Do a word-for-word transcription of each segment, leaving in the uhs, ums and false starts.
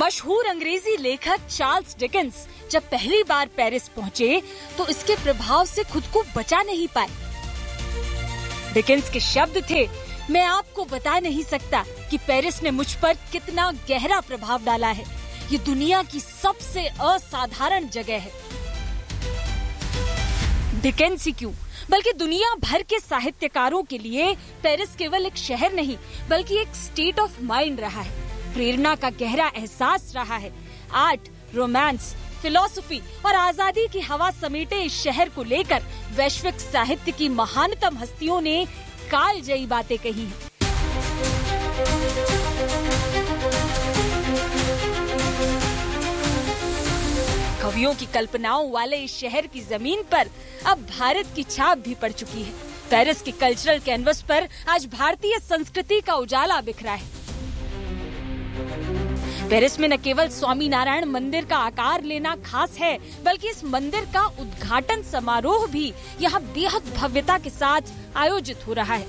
मशहूर अंग्रेजी लेखक चार्ल्स डिकेंस जब पहली बार पेरिस पहुंचे तो इसके प्रभाव से खुद को बचा नहीं पाए। डिकेंस के शब्द थे, मैं आपको बता नहीं सकता कि पेरिस ने मुझ पर कितना गहरा प्रभाव डाला है। ये दुनिया की सबसे असाधारण जगह है। डिकेंस ही क्यों, बल्कि दुनिया भर के साहित्यकारों के लिए पेरिस केवल एक शहर नहीं बल्कि एक स्टेट ऑफ माइंड रहा है। प्रेरणा का गहरा एहसास रहा है। आर्ट, रोमांस, फिलॉसफी और आजादी की हवा समेटे इस शहर को लेकर वैश्विक साहित्य की महानतम हस्तियों ने कालजयी बातें कही हैं। कवियों की कल्पनाओं वाले इस शहर की जमीन पर अब भारत की छाप भी पड़ चुकी है। पेरिस के कल्चरल कैनवस पर आज भारतीय संस्कृति का उजाला बिखरा है। पेरिस में न केवल स्वामी नारायण मंदिर का आकार लेना खास है, बल्कि इस मंदिर का उद्घाटन समारोह भी यहाँ बेहद भव्यता के साथ आयोजित हो रहा है।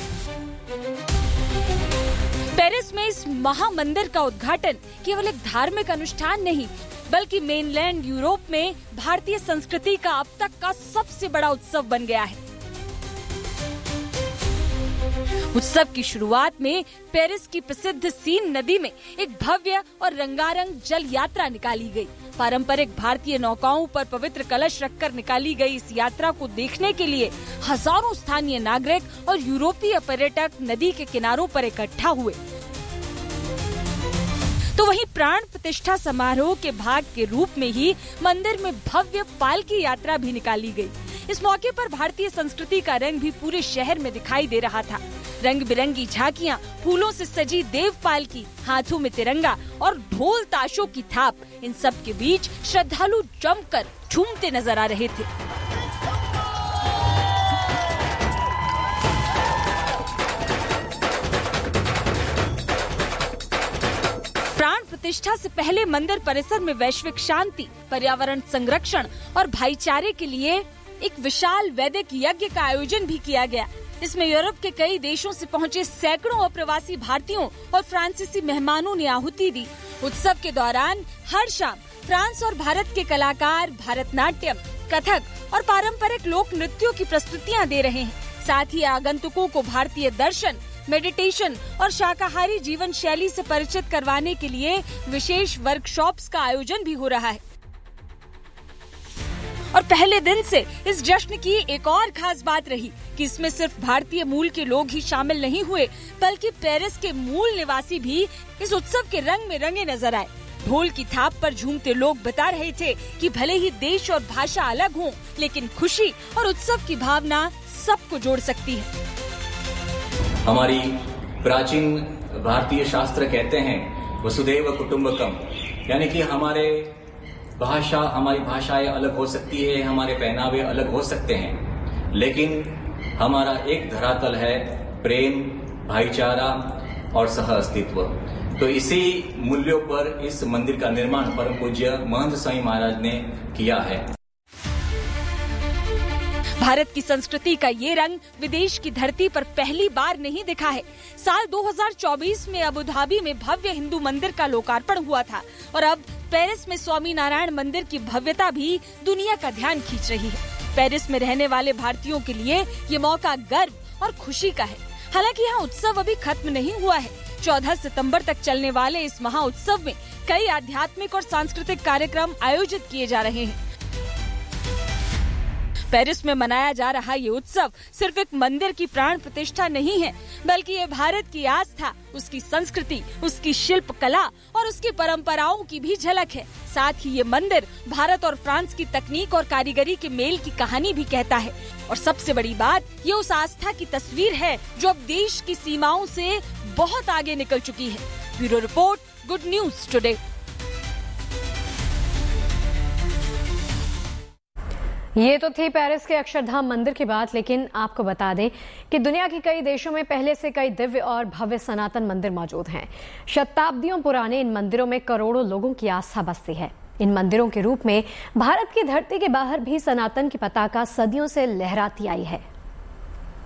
पेरिस में इस महामंदिर का उद्घाटन केवल एक धार्मिक अनुष्ठान नहीं, बल्कि मेनलैंड यूरोप में भारतीय संस्कृति का अब तक का सबसे बड़ा उत्सव बन गया है। उत्सव की शुरुआत में पेरिस की प्रसिद्ध सीन नदी में एक भव्य और रंगारंग जल यात्रा निकाली गई। पारंपरिक भारतीय नौकाओं पर पवित्र कलश रखकर निकाली गई इस यात्रा को देखने के लिए हजारों स्थानीय नागरिक और यूरोपीय पर्यटक नदी के किनारों पर इकट्ठा हुए। तो वहीं प्राण प्रतिष्ठा समारोह के भाग के रूप में ही मंदिर में भव्य पालकी यात्रा भी निकाली गई। इस मौके पर भारतीय संस्कृति का रंग भी पूरे शहर में दिखाई दे रहा था। रंग बिरंगी झांकियां, फूलों से सजी देव पालकी, हाथों में तिरंगा और ढोल ताशों की थाप, इन सब के बीच श्रद्धालु जमकर झूमते नजर आ रहे थे। प्राण प्रतिष्ठा से पहले मंदिर परिसर में वैश्विक शांति, पर्यावरण संरक्षण और भाईचारे के लिए एक विशाल वैदिक यज्ञ का आयोजन भी किया गया। इसमें यूरोप के कई देशों से पहुंचे सैकड़ों अप्रवासी भारतीयों और फ्रांसीसी मेहमानों ने आहुति दी। उत्सव के दौरान हर शाम फ्रांस और भारत के कलाकार भारतनाट्यम, कथक और पारंपरिक लोक नृत्यों की प्रस्तुतियां दे रहे हैं। साथ ही आगंतुकों को भारतीय दर्शन, मेडिटेशन और शाकाहारी जीवन शैली से परिचित करवाने के लिए विशेष वर्कशॉप्स का आयोजन भी हो रहा है। और पहले दिन से इस जश्न की एक और खास बात रही कि इसमें सिर्फ भारतीय मूल के लोग ही शामिल नहीं हुए, बल्कि पेरिस के मूल निवासी भी इस उत्सव के रंग में रंगे नजर आए। ढोल की थाप पर झूमते लोग बता रहे थे कि भले ही देश और भाषा अलग हों, लेकिन खुशी और उत्सव की भावना सबको जोड़ सकती है। हमारी प्राचीन भारतीय शास्त्र कहते हैं वसुधैव कुटुंबकम, यानी कि हमारे भाषा हमारी भाषाएं अलग हो सकती है, हमारे पहनावे अलग हो सकते हैं, लेकिन हमारा एक धरातल है प्रेम, भाईचारा और सह अस्तित्व। तो इसी मूल्यों पर इस मंदिर का निर्माण परम पूज्य महंत स्वामी महाराज ने किया है। भारत की संस्कृति का ये रंग विदेश की धरती पर पहली बार नहीं दिखा है। साल दो हज़ार चौबीस में अबू धाबी में भव्य हिंदू मंदिर का लोकार्पण हुआ था और अब पेरिस में स्वामी नारायण मंदिर की भव्यता भी दुनिया का ध्यान खींच रही है। पेरिस में रहने वाले भारतीयों के लिए ये मौका गर्व और खुशी का है। हालांकि यहाँ उत्सव अभी खत्म नहीं हुआ है। चौदह सितंबर तक चलने वाले इस महा उत्सव में कई आध्यात्मिक और सांस्कृतिक कार्यक्रम आयोजित किए जा रहे हैं। पेरिस में मनाया जा रहा ये उत्सव सिर्फ एक मंदिर की प्राण प्रतिष्ठा नहीं है, बल्कि ये भारत की आस्था, उसकी संस्कृति, उसकी शिल्प कला और उसकी परंपराओं की भी झलक है। साथ ही ये मंदिर भारत और फ्रांस की तकनीक और कारीगरी के मेल की कहानी भी कहता है। और सबसे बड़ी बात, ये उस आस्था की तस्वीर है जो अब देश की सीमाओं से बहुत आगे निकल चुकी है। Bureau report, good news today. ये तो थी पेरिस के अक्षरधाम मंदिर की बात, लेकिन आपको बता दें कि दुनिया के कई देशों में पहले से कई दिव्य और भव्य सनातन मंदिर मौजूद हैं। शताब्दियों पुराने इन मंदिरों में करोड़ों लोगों की आस्था बसती है। इन मंदिरों के रूप में भारत की धरती के बाहर भी सनातन की पताका सदियों से लहराती आई है।